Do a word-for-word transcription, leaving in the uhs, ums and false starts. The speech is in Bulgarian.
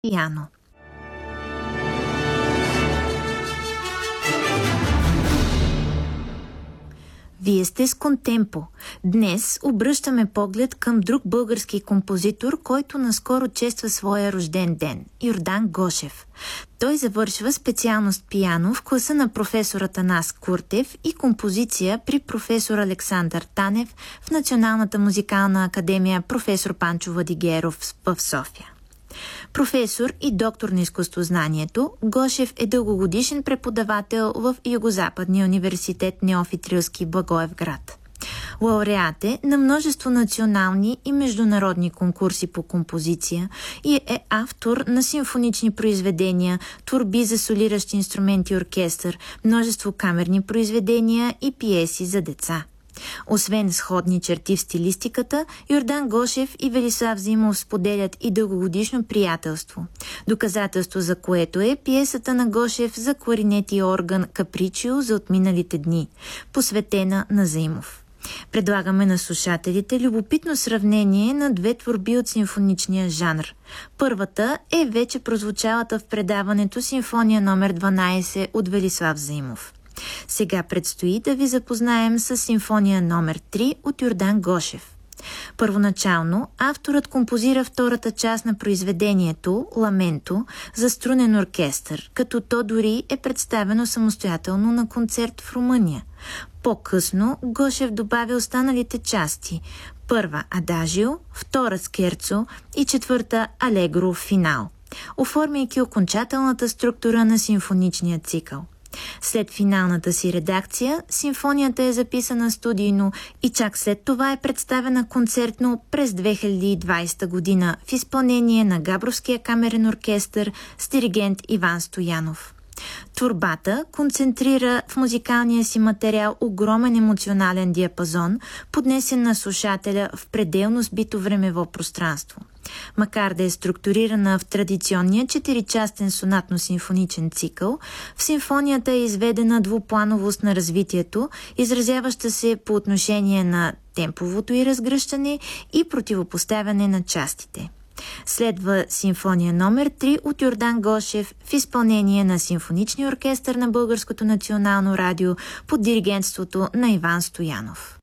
Пиано. Вие сте с Контемпо. Днес обръщаме поглед към друг български композитор, който наскоро чества своя рожден ден – Йордан Гошев. Той завършва специалност пиано в класа на професор Атанас Куртев и композиция при професор Александър Танев в Националната музикална академия професор Панчо Владигеров в София. Професор и доктор на изкуствознанието, Гошев е дългогодишен преподавател в Югозападния университет Неофит Рилски Благоевград. Лауреат е на множество национални и международни конкурси по композиция и е автор на симфонични произведения, творби за солиращи инструменти и оркестър, множество камерни произведения и пиеси за деца. Освен сходни черти в стилистиката, Йордан Гошев и Велислав Заимов споделят и дългогодишно приятелство. Доказателство за което е пиесата на Гошев за кларинет и орган «Капричио за отминалите дни», посветена на Заимов. Предлагаме на слушателите любопитно сравнение на две творби от симфоничния жанр. Първата е вече прозвучалата в предаването симфония номер дванайсет от Велислав Заимов. Сега предстои да ви запознаем с симфония номер три от Йордан Гошев. Първоначално авторът композира втората част на произведението «Ламенто» за струнен оркестър, като то дори е представено самостоятелно на концерт в Румъния. По-късно Гошев добави останалите части – първа адажио, втора скерцо и четвърта алегро в финал, оформяйки окончателната структура на симфоничния цикъл. След финалната си редакция, симфонията е записана студийно и чак след това е представена концертно през две хиляди и двайсета година в изпълнение на Габровския камерен оркестър с диригент Иван Стоянов. Творбата концентрира в музикалния си материал огромен емоционален диапазон, поднесен на слушателя в пределно сбито времево пространство. Макар да е структурирана в традиционния четиричастен сонатно-симфоничен цикъл, в симфонията е изведена двуплановост на развитието, изразяваща се по отношение на темповото и разгръщане и противопоставяне на частите. Следва симфония номер три от Йордан Гошев в изпълнение на Симфоничния оркестър на Българското национално радио под диригентството на Иван Стоянов.